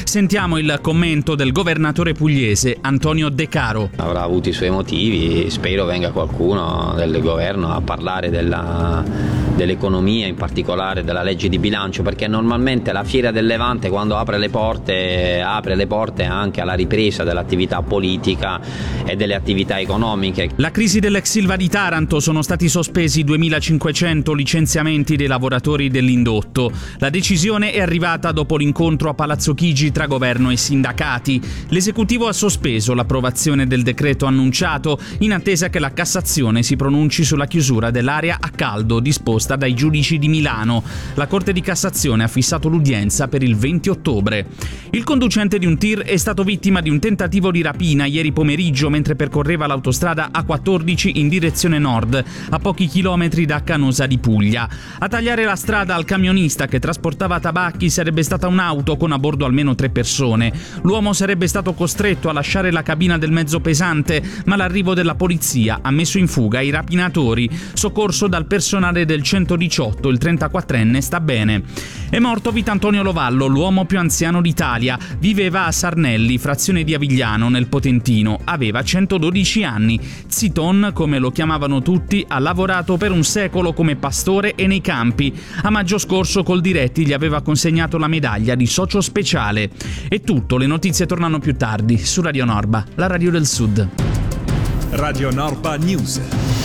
Sentiamo il commento del governatore pugliese Antonio De Caro. Avrà avuto i suoi motivi, spero venga qualcuno del governo a parlare dell'economia, in particolare della legge di bilancio, perché normalmente la Fiera del Levante, quando apre le porte anche alla ripresa dell'attività politica e delle attività economiche. La crisi dell'ex Ilva di Taranto: sono stati sospesi 2.500 licenziamenti dei lavoratori dell'indotto. La decisione è arrivata dopo l'incontro a Palazzo Chigi tra governo e sindacati. L'esecutivo ha sospeso l'approvazione del decreto annunciato in attesa che la Cassazione si pronunci sulla chiusura dell'area a caldo disposta dai giudici di Milano. La Corte di Cassazione ha fissato l'udienza per il 20 ottobre. Il conducente di un tir è stato vittima di un tentativo di rapina ieri pomeriggio mentre percorreva l'autostrada A14 in direzione nord, a pochi chilometri da Canosa di Puglia. A tagliare la strada al camionista che trasportava tabacchi sarebbe stata un'auto con a bordo almeno 3 persone. L'uomo sarebbe stato costretto a lasciare la cabina del mezzo pesante, ma l'arrivo della polizia ha messo in fuga i rapinatori. Soccorso dal personale del 118, il 34enne sta bene. È morto Vitantonio Lovallo, l'uomo più anziano d'Italia. Viveva a Sarnelli, frazione di Avigliano, nel Potentino. Aveva 112 anni. Ziton, come lo chiamavano tutti, ha lavorato per un secolo come pastore e nei campi. A maggio scorso Coldiretti gli aveva consegnato la medaglia di socio speciale. È tutto, le notizie tornano più tardi su Radio Norba, la radio del Sud. Radio Norba News.